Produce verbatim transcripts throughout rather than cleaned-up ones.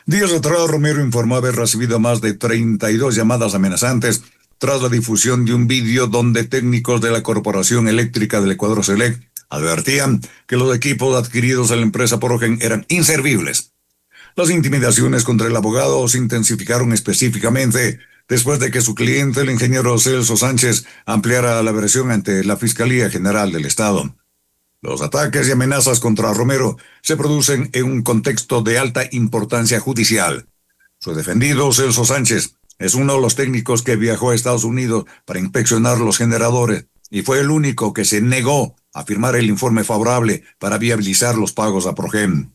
Días atrás, Romero informó haber recibido más de treinta y dos llamadas amenazantes tras la difusión de un vídeo donde técnicos de la Corporación Eléctrica del Ecuador Select advertían que los equipos adquiridos en la empresa Progen eran inservibles. Las intimidaciones contra el abogado se intensificaron específicamente después de que su cliente, el ingeniero Celso Sánchez, ampliara la versión ante la Fiscalía General del Estado. Los ataques y amenazas contra Romero se producen en un contexto de alta importancia judicial. Su defendido, Celso Sánchez, es uno de los técnicos que viajó a Estados Unidos para inspeccionar los generadores y fue el único que se negó a firmar el informe favorable para viabilizar los pagos a Progem.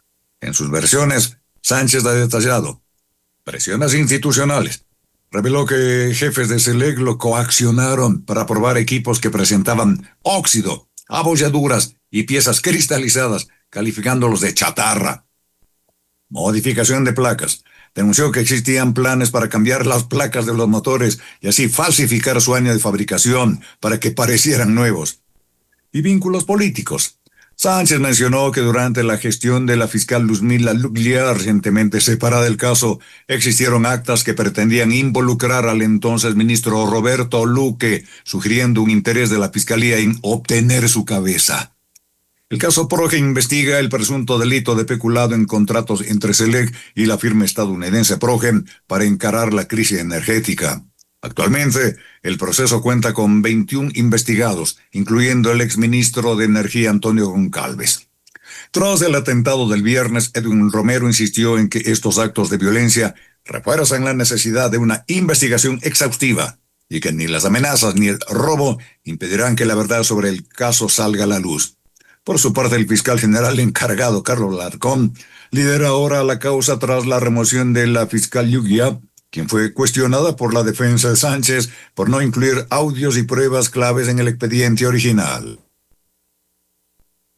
En sus versiones, Sánchez ha detallado presiones institucionales. Reveló que jefes de Select lo coaccionaron para probar equipos que presentaban óxido, abolladuras y piezas cristalizadas, calificándolos de chatarra. Modificación de placas. Denunció que existían planes para cambiar las placas de los motores y así falsificar su año de fabricación para que parecieran nuevos. Y vínculos políticos. Sánchez mencionó que durante la gestión de la fiscal Luzmila Luglia, recientemente separada del caso, existieron actas que pretendían involucrar al entonces ministro Roberto Luque, sugiriendo un interés de la fiscalía en obtener su cabeza. El caso Progen investiga el presunto delito de peculado en contratos entre Select y la firma estadounidense Progen para encarar la crisis energética. Actualmente, el proceso cuenta con veintiún investigados, incluyendo el exministro de Energía Antonio Goncalves. Tras el atentado del viernes, Edwin Romero insistió en que estos actos de violencia refuerzan la necesidad de una investigación exhaustiva y que ni las amenazas ni el robo impedirán que la verdad sobre el caso salga a la luz. Por su parte, el fiscal general encargado, Carlos Larcón, lidera ahora la causa tras la remoción de la fiscal Luglia, quien fue cuestionada por la defensa de Sánchez por no incluir audios y pruebas claves en el expediente original.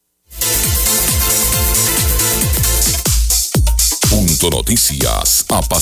Punto Noticias.